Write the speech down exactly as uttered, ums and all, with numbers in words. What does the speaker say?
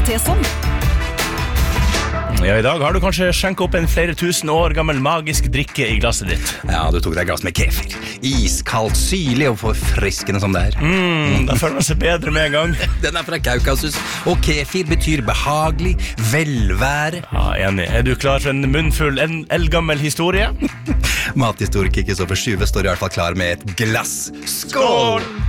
til sånn. Ja, i dag har du kanskje skjenket opp en flere tusen år gammel magisk drikke i glasset ditt. Ja, du tok deg et glass med kefir. Iskaldt, syrlig og forfriskende som det er. Mm, da føler man seg bedre med en gang. Den er fra Kaukasus, og kefir betyr behagelig, velvære. Ja, enig. Er du klar for en munnfull, en eldgammel historie? Mathistoriker Kristoffer Sjuve står i hvert fall klar med et glass. Skål!